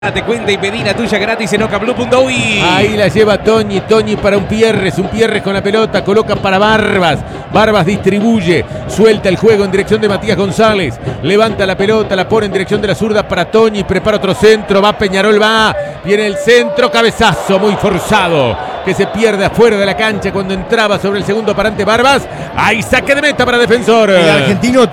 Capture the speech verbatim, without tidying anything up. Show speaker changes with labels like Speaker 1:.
Speaker 1: Date cuenta y pedí la tuya gratis en ocablu punto uy.
Speaker 2: Ahí la lleva Toñi, Toñi para un Pierres, un Pierres con la pelota, coloca para Barbas, Barbas distribuye, suelta el juego en dirección de Matías González, levanta la pelota, la pone en dirección de la zurda para Toñi, prepara otro centro, va Peñarol, va, viene el centro, cabezazo muy forzado, que se pierde afuera de la cancha cuando entraba sobre el segundo parante Barbas, ahí saque de meta para Defensor.
Speaker 3: El argentino